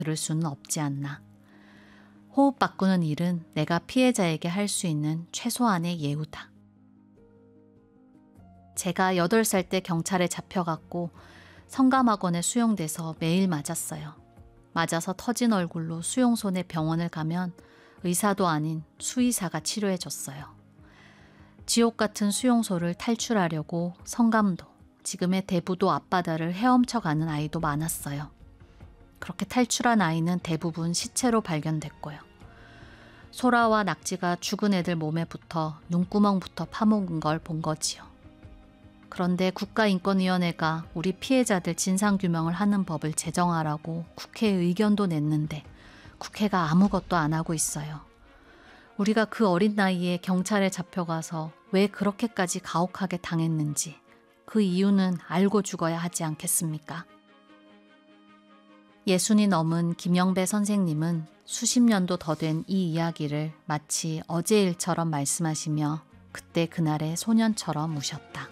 들을 수는 없지 않나. 호흡 바꾸는 일은 내가 피해자에게 할 수 있는 최소한의 예우다. 제가 8살 때 경찰에 잡혀갔고 성감학원에 수용돼서 매일 맞았어요. 맞아서 터진 얼굴로 수용소내 병원을 가면 의사도 아닌 수의사가 치료해줬어요. 지옥 같은 수용소를 탈출하려고 성감도, 지금의 대부도 앞바다를 헤엄쳐가는 아이도 많았어요. 그렇게 탈출한 아이는 대부분 시체로 발견됐고요. 소라와 낙지가 죽은 애들 몸에 붙어 눈구멍부터 파먹은 걸 본 거지요. 그런데 국가인권위원회가 우리 피해자들 진상규명을 하는 법을 제정하라고 국회에 의견도 냈는데 국회가 아무것도 안 하고 있어요. 우리가 그 어린 나이에 경찰에 잡혀가서 왜 그렇게까지 가혹하게 당했는지 그 이유는 알고 죽어야 하지 않겠습니까? 60이 넘은 김영배 선생님은 수십 년도 더 된 이 이야기를 마치 어제 일처럼 말씀하시며 그때 그날의 소년처럼 우셨다.